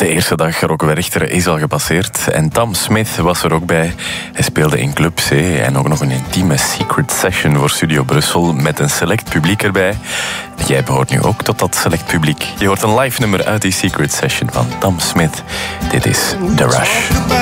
De eerste dag Rock Werchter is al gepasseerd en Tam Smith was er ook bij. Hij speelde in clubs en ook nog een intieme secret session voor Studio Brussel met een select publiek erbij. Jij behoort nu ook tot dat select publiek. Je hoort een live nummer uit die secret session van Tam Smith. Dit is The Rush.